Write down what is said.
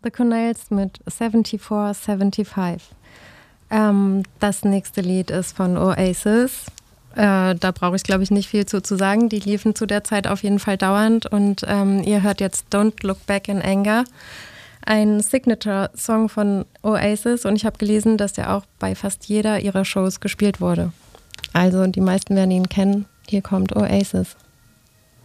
The Cornells mit 7475. Das nächste Lied ist von Oasis. Da brauche ich, glaube ich, nicht viel zu sagen. Die liefen zu der Zeit auf jeden Fall dauernd. Und ihr hört jetzt Don't Look Back in Anger, ein Signature-Song von Oasis. Und ich habe gelesen, dass der auch bei fast jeder ihrer Shows gespielt wurde. Also die meisten werden ihn kennen. Hier kommt Oasis.